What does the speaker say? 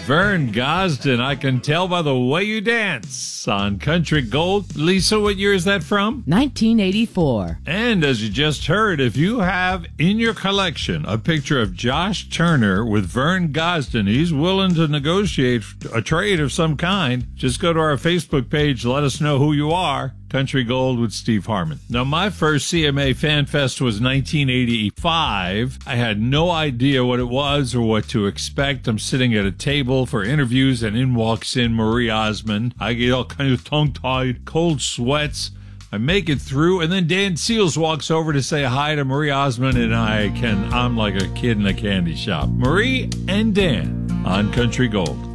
Vern Gosdin, I can tell by the way you dance on Country Gold. Lisa, what year is that from? 1984. And as you just heard, if you have in your collection a picture of Josh Turner with Vern Gosdin, he's willing to negotiate a trade of some kind. Just go to our Facebook page, let us know who you are. Country Gold with Steve Harmon. Now, my first CMA Fan Fest was 1985. I had no idea what it was or what to expect. I'm sitting at a table for interviews, and in walks in Marie Osmond. I get all kind of tongue-tied, cold sweats. I make it through, and then Dan Seals walks over to say hi to Marie Osmond, and I'm like a kid in a candy shop. Marie and Dan on Country Gold.